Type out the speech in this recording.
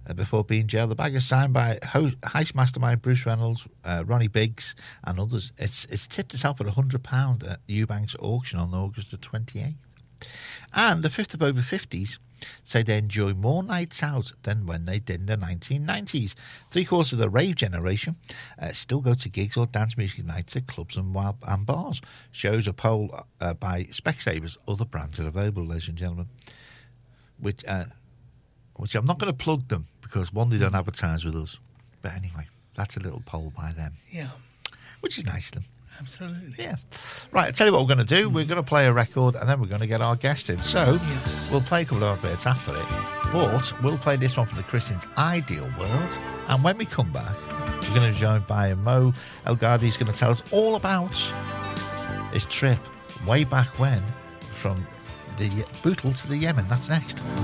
before being jailed. The bag is signed by heist mastermind Bruce Reynolds, Ronnie Biggs, and others. It's tipped itself at £100 at Eubank's auction on August the 28th. And the fifth of over 50s say they enjoy more nights out than when they did in the 1990s. 3/4 of the rave generation still go to gigs or dance music nights at clubs and bars. Shows a poll by Specsavers. Other brands are available, ladies and gentlemen. Which I'm not going to plug them because, one, they don't advertise with us. But anyway, that's a little poll by them. Yeah. Which is nice of them. Absolutely. Yes. Right, I'll tell you what we're going to do. We're going to play a record and then we're going to get our guest in. So, we'll play a couple of bits after it. But we'll play this one from the Christian's Ideal World. And when we come back, we're going to be joined by Mo El Ghadi. He's going to tell us all about his trip way back when from the Bootle to the Yemen. That's next.